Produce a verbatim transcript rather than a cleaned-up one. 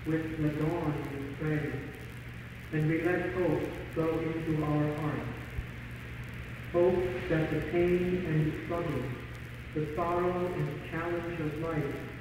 with the dawn we pray, and we let hope go into our hearts. Hope that the pain and struggle, the sorrow and challenge of life